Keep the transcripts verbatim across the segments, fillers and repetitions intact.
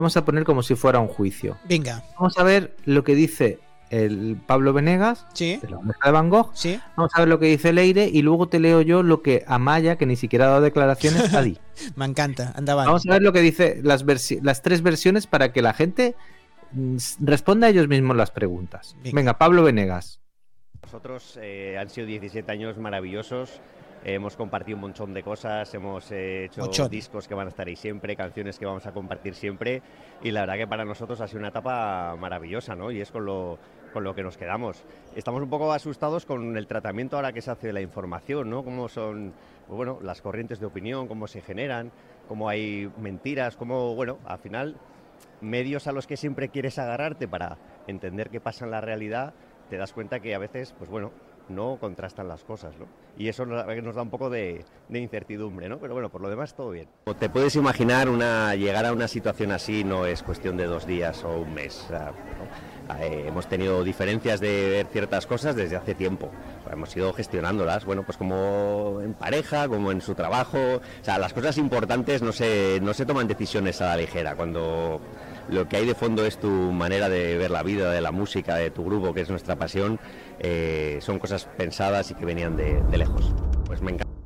vamos a poner como si fuera un juicio. Venga. Vamos a ver lo que dice el Pablo Venegas, sí. de la oreja de Van Gogh. Sí. Vamos a ver lo que dice Leire y luego te leo yo lo que Amaya, que ni siquiera ha dado declaraciones, ha dicho. Me encanta, endavant. Vamos a ver lo que dice las, las tres versiones para que la gente responda a ellos mismos las preguntas. Venga, Venga Pablo Venegas. Nosotros eh, han sido diecisiete años maravillosos. Eh, hemos compartido un montón de cosas, hemos eh, hecho Mochón. discos que van a estar ahí siempre, canciones que vamos a compartir siempre, y la verdad que para nosotros ha sido una etapa maravillosa, ¿no? Y es con lo, con lo que nos quedamos. Estamos un poco asustados con el tratamiento ahora que se hace de la información, ¿no? Cómo son, pues bueno, las corrientes de opinión, cómo se generan, cómo hay mentiras, cómo, bueno, al final, medios a los que siempre quieres agarrarte para entender qué pasa en la realidad, te das cuenta que a veces, pues bueno, no contrastan las cosas, ¿no? Y eso nos, nos da un poco de, de incertidumbre, ¿no? Pero bueno, por lo demás todo bien. Te puedes imaginar, una, llegar a una situación así no es cuestión de dos días o un mes. O sea, ¿no? eh, hemos tenido diferencias de ver ciertas cosas desde hace tiempo. Hemos ido gestionándolas, bueno, pues como en pareja, como en su trabajo. O sea, las cosas importantes no se, no se toman decisiones a la ligera. Cuando lo que hay de fondo es tu manera de ver la vida, de la música, de tu grupo, que es nuestra pasión, eh, son cosas pensadas y que venían de, de lejos. Pues me encanta.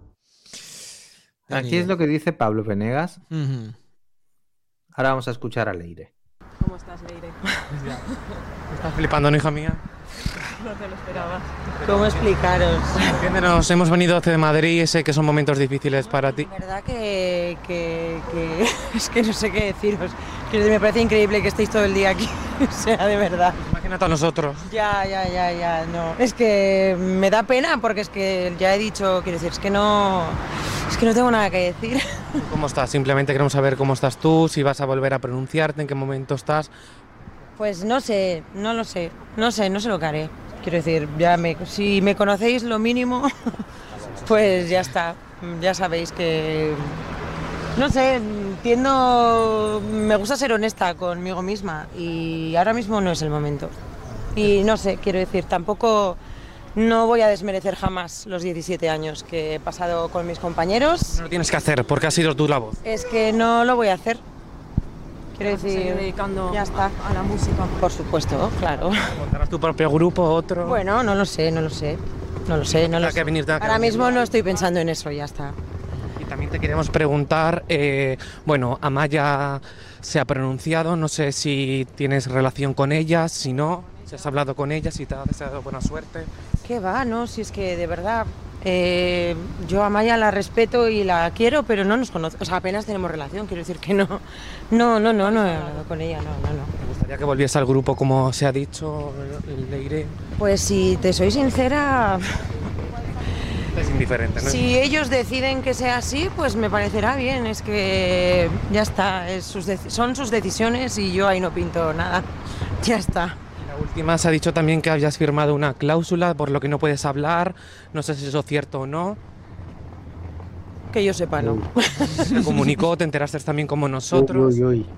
Aquí es lo que dice Pablo Venegas. Uh-huh. Ahora vamos a escuchar a Leire. ¿Cómo estás, Leire? ¿Estás flipando, no, hija mía? No te lo esperabas. ¿Cómo explicaros? Entiéndenos, hemos venido hacia Madrid y sé que son momentos difíciles para ti. La verdad que, que, que es que no sé qué deciros. Me parece increíble que estéis todo el día aquí, o sea, de verdad. Imagínate a nosotros. Ya, ya, ya, ya, no. Es que me da pena porque es que ya he dicho, quiero decir, es que no, es que no tengo nada que decir. ¿Cómo estás? Simplemente queremos saber cómo estás tú, si vas a volver a pronunciarte, en qué momento estás. Pues no sé, no lo sé, no sé, no sé lo que haré. Quiero decir, ya me, si me conocéis lo mínimo, pues ya está, ya sabéis que, no sé, entiendo, me gusta ser honesta conmigo misma y ahora mismo no es el momento. Y no sé, quiero decir, tampoco, no voy a desmerecer jamás los diecisiete años que he pasado con mis compañeros. No lo tienes que hacer, porque ha sido tu labor. Es que no lo voy a hacer. Quiero decir, seguir dedicando ya está. A, a la música. Por supuesto, claro. ¿Montarás tu propio grupo, otro? Bueno, no lo sé, no lo sé. No lo sé, no lo sé. Venir, Ahora mismo no estoy pensando en eso, ya está. Y también te queremos preguntar, eh, bueno, Amaya se ha pronunciado, no sé si tienes relación con ella, si no, si has hablado con ella, si te ha deseado buena suerte. ¿Qué va? No, si es que de verdad, eh, yo a Amaya la respeto y la quiero, pero no nos conozco, o sea, apenas tenemos relación, quiero decir que no, no, no, no, no he hablado con ella, no, no, no. ¿Te gustaría que volviese al grupo como se ha dicho, Leire? Pues si te soy sincera... Es indiferente, ¿no? Si ellos deciden que sea así, pues me parecerá bien, es que ya está, es sus de- son sus decisiones y yo ahí no pinto nada, ya está. La última se ha dicho también que habías firmado una cláusula por lo que no puedes hablar, no sé si eso es cierto o no. Que yo sepa, no. Se comunicó, te enteraste también como nosotros. Uy, uy, uy.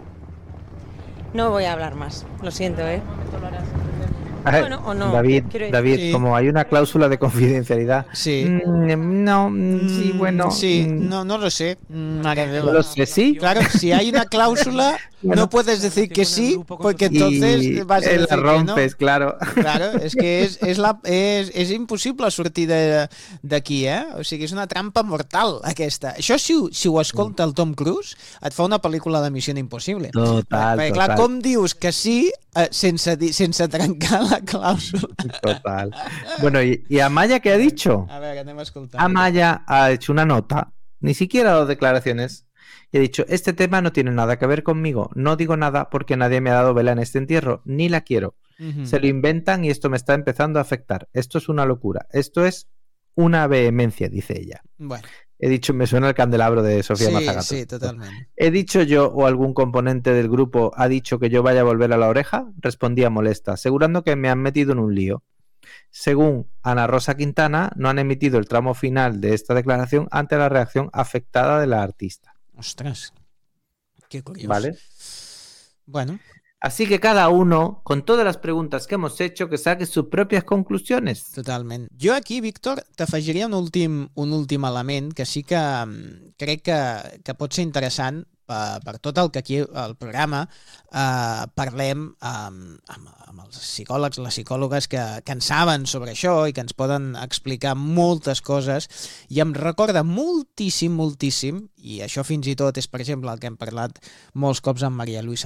No voy a hablar más, lo siento, ¿eh? Ver, bueno, o no. David, Quiero David sí. como hay una cláusula de confidencialidad. Sí. Mm, no, mm, sí, bueno. Sí, mm, no, no lo sé. Mare no lo sé, sí. Claro, si hay una cláusula, Bueno, no puedes decir que sí, porque entonces y vas a eh, decir la rompes, que claro. no. Claro, és que és, és, la, és, és impossible sortir de- d'aquí, eh? O sigui, és una trampa mortal, aquesta. Això, si, ho- si ho escolta el Tom Cruise, et fa una pel·lícula de Missió Impossible. Total, Perquè, clar, total. com dius que sí eh, sense, di- sense trencar la clàusula? Total. Bueno, ¿y, y Amaya qué ha dicho? A veure, anem a escoltar. Amaya ha hecho una nota, ni siquiera ha dado declaraciones, y ha dicho, este tema no tiene nada que ver conmigo, no digo nada porque nadie me ha dado vela en este entierro, ni la quiero. Uh-huh. Se lo inventan y esto me está empezando a afectar. Esto es una locura, esto es una vehemencia, dice ella. Bueno, He dicho, me suena el candelabro de Sofía sí, Mazagato. sí, totalment. ¿He dicho yo o algún componente del grupo ha dicho que yo vaya a volver a la oreja? Respondía molesta, asegurando que me han metido en un lío. Según Ana Rosa Quintana, no han emitido el tramo final de esta declaración ante la reacción afectada de la artista. Ostres, que curiós. ¿Vale? Bueno, Así que cada uno, con todas las preguntas que hemos hecho, que saque sus propias conclusiones. totalment. Jo aquí, Víctor, t'afegiria un últim, un últim element que sí que mm, crec que, que pot ser interessant per, per tot el que aquí al programa eh, parlem amb, amb, amb els psicòlegs, les psicòlogues que, que en saben sobre això i que ens poden explicar moltes coses, i em recorda moltíssim, moltíssim, i això fins i tot és, per exemple, el que hem parlat molts cops amb Maria Luisa